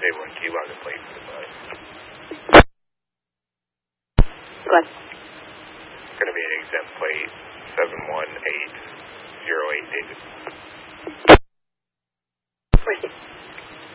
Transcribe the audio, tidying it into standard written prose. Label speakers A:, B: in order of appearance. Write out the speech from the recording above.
A: Table and key log and plate for the bus.
B: Go ahead.
A: It's going to be an exempt plate 71808 David.